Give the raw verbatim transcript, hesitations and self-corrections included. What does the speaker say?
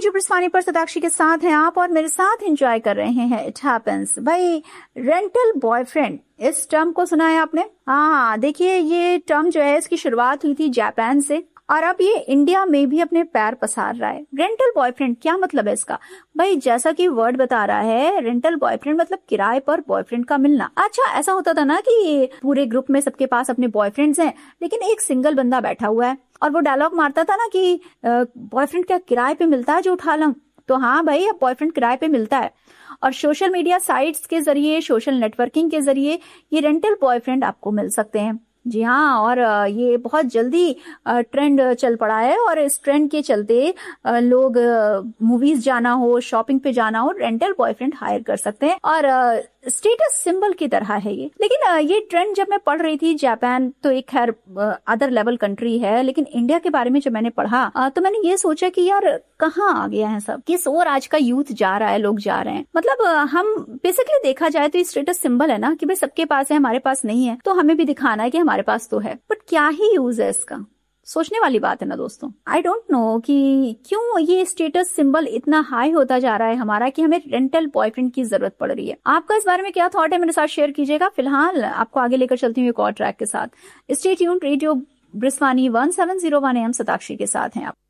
Radio ब्रिस्वानी पर सताक्षी के साथ हैं आप और मेरे साथ एंजॉय कर रहे हैं इट हैपेंस। भाई, रेंटल बॉयफ्रेंड, इस टर्म को सुना है आपने? हाँ, देखिए ये टर्म जो है इसकी शुरुआत हुई थी जापान से और अब ये इंडिया में भी अपने पैर पसार रहा है। रेंटल बॉयफ्रेंड क्या मतलब है इसका? भाई, जैसा कि वर्ड बता रहा है, रेंटल बॉयफ्रेंड मतलब किराए पर बॉयफ्रेंड का मिलना। अच्छा, ऐसा होता था ना कि पूरे ग्रुप में सबके पास अपने बॉयफ्रेंड्स हैं, लेकिन एक सिंगल बंदा बैठा हुआ है और वो डायलॉग मारता था ना कि बॉयफ्रेंड क्या किराए पे मिलता है जो उठा लूं? तो हाँ भाई, अब बॉयफ्रेंड किराए पे मिलता है और सोशल मीडिया साइट्स के जरिए, सोशल नेटवर्किंग के जरिए ये रेंटल बॉयफ्रेंड आपको मिल सकते हैं। जी हाँ, और ये बहुत जल्दी ट्रेंड चल पड़ा है और इस ट्रेंड के चलते लोग मूवीज जाना हो, शॉपिंग पे जाना हो, रेंटल बॉयफ्रेंड हायर कर सकते हैं और स्टेटस सिंबल की तरह है ये। लेकिन ये ट्रेंड जब मैं पढ़ रही थी, जापान तो एक खैर अदर लेवल कंट्री है, लेकिन इंडिया के बारे में जब मैंने पढ़ा तो मैंने ये सोचा कि यार कहाँ आ गया है सब, किस ओर आज का यूथ जा रहा है, लोग जा रहे हैं। मतलब हम बेसिकली देखा जाए तो स्टेटस सिंबल है ना कि भाई सबके पास है, हमारे पास नहीं है, तो हमें भी दिखाना है कि हमारे पास तो है। बट क्या ही यूज है इसका? सोचने वाली बात है ना दोस्तों। आई डोंट नो कि क्यों ये स्टेटस सिंबल इतना हाई होता जा रहा है हमारा कि हमें रेंटल बॉयफ्रेंड की जरूरत पड़ रही है। आपका इस बारे में क्या थॉट है, मेरे साथ शेयर कीजिएगा। फिलहाल आपको आगे लेकर चलती हूँ एक और ट्रैक के साथ। Stay tuned, radio ब्रिस्वानी one seven zero one M, Satakshi के साथ हैं आप।